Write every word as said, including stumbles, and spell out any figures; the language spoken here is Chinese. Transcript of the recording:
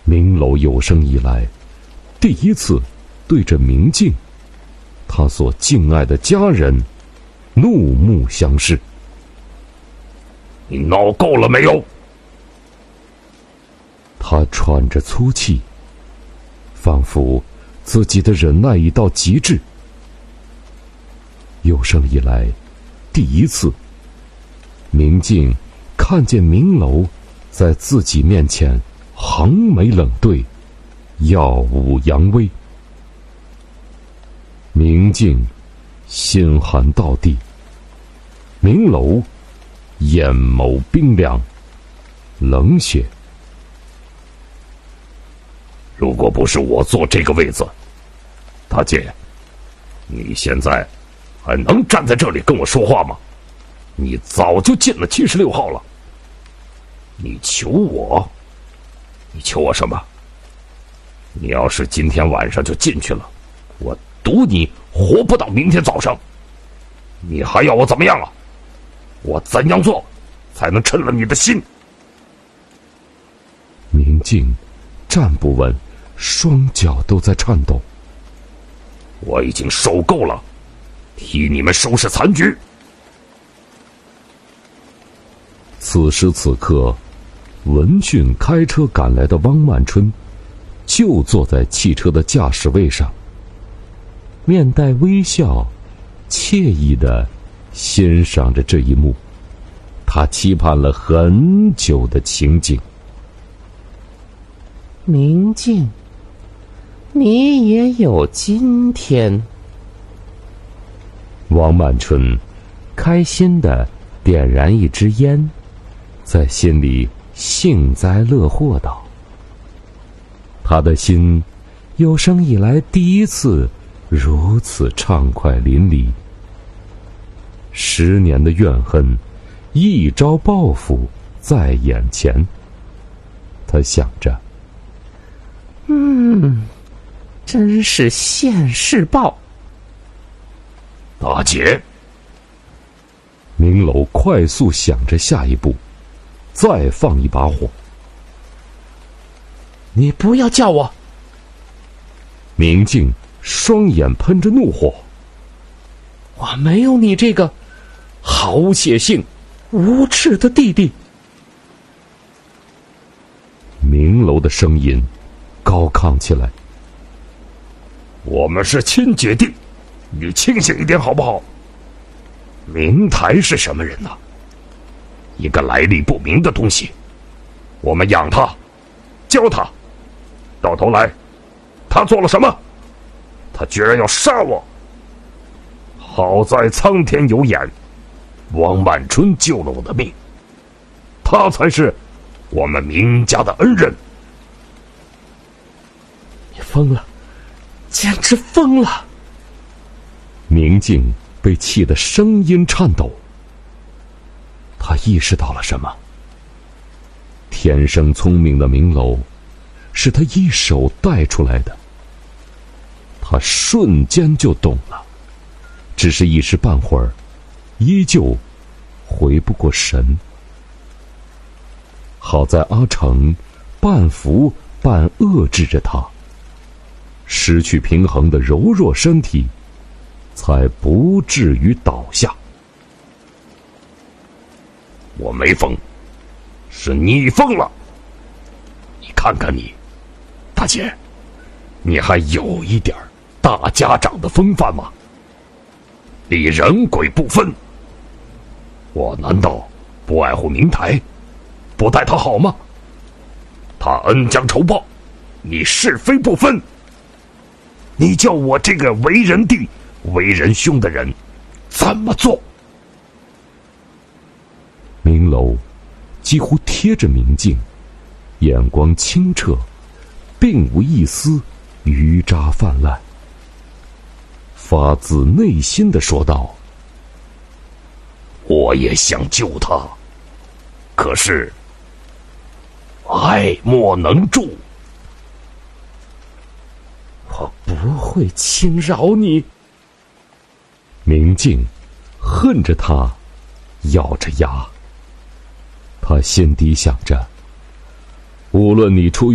明楼有生以来第一次对着明镜，他所敬爱的家人怒目相视。 你闹够了没有？ 他喘着粗气，仿佛自己的忍耐已到极致。有生以来第一次，明镜看见明楼在自己面前横眉冷对，耀武扬威。明镜心寒到地，明楼眼眸冰凉冷血。 如果不是我坐这个位子，大姐，你现在还能站在这里跟我说话吗？你早就进了七十六号了。你求我，你求我什么？你要是今天晚上就进去了，我赌你活不到明天早上。你还要我怎么样啊？我怎样做才能称了你的心？ 明镜站不稳，双脚都在颤抖。 我已经受够了替你们收拾残局。 此时此刻，闻讯开车赶来的汪曼春就坐在汽车的驾驶位上，面带微笑，惬意地欣赏着这一幕他期盼了很久的情景。 明镜，你也有今天。 汪曼春开心地点燃一支烟，在心里幸灾乐祸道：他的心有生以来第一次如此畅快淋漓。十年的怨恨，一朝报复在眼前。他想着， 嗯，真是现世报。 大姐， 明楼快速想着下一步，再放一把火。 你不要叫我！ 明镜双眼喷着怒火。 我没有你这个好血性、无耻的弟弟。 明楼的声音高亢起来。 我们是亲姐弟，你清醒一点好不好？明台是什么人呢？一个来历不明的东西。我们养他，教他，到头来，他做了什么？他居然要杀我！好在苍天有眼，汪曼春救了我的命，他才是我们明家的恩人。 你疯了，简直疯了！ 明镜被气得声音颤抖。他意识到了什么？天生聪明的明楼是他一手带出来的。他瞬间就懂了，只是一时半会儿依旧回不过神。好在阿成半扶半遏制着他，失去平衡的柔弱身体才不至于倒下。 我没疯，是你疯了。你看看你，大姐，你还有一点大家长的风范吗？你人鬼不分。我难道不爱护明台，不待他好吗？他恩将仇报，你是非不分。你叫我这个为人弟、为人兄的人怎么做？ 明楼几乎贴着明镜，眼光清澈，并无一丝余渣泛滥，发自内心地说道： 我也想救他，可是爱莫能助。 我不会轻饶你。 明镜恨着他，咬着牙。他心底想着，无论你出于